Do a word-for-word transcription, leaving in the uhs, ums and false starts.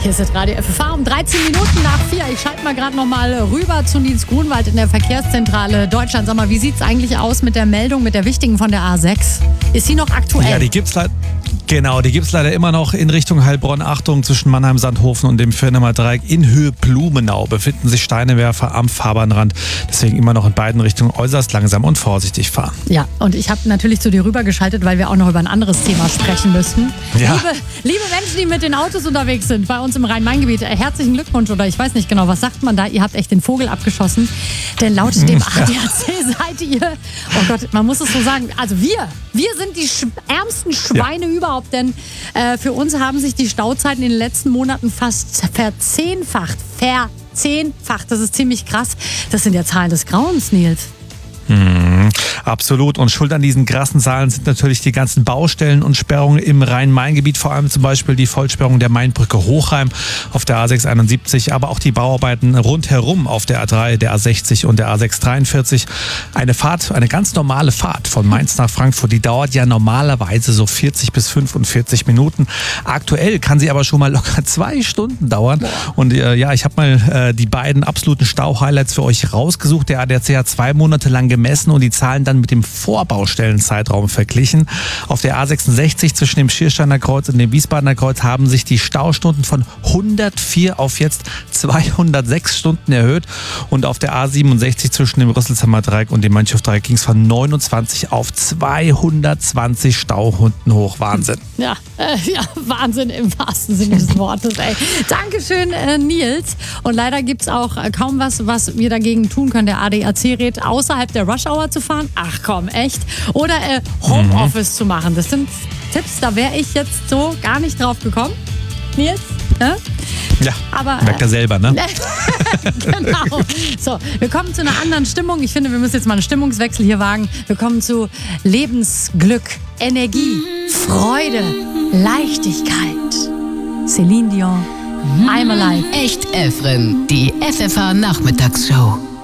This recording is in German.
Hier ist das Radio F F H um dreizehn Minuten nach vier. Ich schalte mal gerade noch mal rüber zu Nils Grunwald in der Verkehrszentrale Deutschland. Sag mal, wie sieht es eigentlich aus mit der Meldung, mit der wichtigen von der A sechs? Ist sie noch aktuell? Ja, die gibt's leider. Genau, die gibt es leider immer noch in Richtung Heilbronn. Achtung, zwischen Mannheim-Sandhofen und dem Firnemer Dreieck in Höhe Blumenau befinden sich Steinewerfer am Fahrbahnrand. Deswegen immer noch in beiden Richtungen äußerst langsam und vorsichtig fahren. Ja, und ich habe natürlich zu dir rübergeschaltet, weil wir auch noch über ein anderes Thema sprechen müssen. Ja. Liebe, liebe Menschen, die mit den Autos unterwegs sind, bei uns im Rhein-Main-Gebiet, äh, herzlichen Glückwunsch, oder ich weiß nicht genau, was sagt man da? Ihr habt echt den Vogel abgeschossen. Denn laut dem A D A C seid ihr, oh Gott, man muss es so sagen, also wir, wir sind die sch- ärmsten Schweine ja. überhaupt. Denn äh, für uns haben sich die Stauzeiten in den letzten Monaten fast verzehnfacht. Verzehnfacht, das ist ziemlich krass. Das sind ja Zahlen des Grauens, Nils. Mhm, absolut. Und schuld an diesen krassen Zahlen sind natürlich die ganzen Baustellen und Sperrungen im Rhein-Main-Gebiet, vor allem zum Beispiel die Vollsperrung der Mainbrücke Hochheim auf der A sechs einundsiebzig, aber auch die Bauarbeiten rundherum auf der A drei, der A sechzig und der A sechs dreiundvierzig. Eine Fahrt, eine ganz normale Fahrt von Mainz nach Frankfurt, die dauert ja normalerweise so vierzig bis fünfundvierzig Minuten. Aktuell kann sie aber schon mal locker zwei Stunden dauern. Und äh, ja, ich habe mal äh, die beiden absoluten Stau-Highlights für euch rausgesucht. Der A D A C hat zwei Monate lang gemessen und die Zahlen dann mit dem Vorbaustellenzeitraum verglichen. Auf der A sechsundsechzig zwischen dem Schiersteiner Kreuz und dem Wiesbadener Kreuz haben sich die Staustunden von hundertvier auf jetzt zweihundertsechs Stunden erhöht und auf der A siebenundsechzig zwischen dem Rüsselsheimer Dreieck und dem Mönchhofdreieck ging es von neunundzwanzig auf zweihundertzwanzig Stauhunden hoch. Wahnsinn. Ja, äh, ja, Wahnsinn im wahrsten Sinne des Wortes. Ey. Dankeschön, äh, Nils. Und leider gibt es auch äh, kaum was, was wir dagegen tun können. Der A D A C rät, außerhalb der Rush Hour zu fahren. Ach komm, echt? Oder äh, Homeoffice mhm. zu machen. Das sind Tipps, da wäre ich jetzt so gar nicht drauf gekommen. Nils? Ne? Ja, aber merkt er selber, ne? Genau. So, wir kommen zu einer anderen Stimmung. Ich finde, wir müssen jetzt mal einen Stimmungswechsel hier wagen. Wir kommen zu Lebensglück, Energie, Freude, Leichtigkeit. Celine Dion, I'm Alive. Echt Efren, die F F H Nachmittagsshow.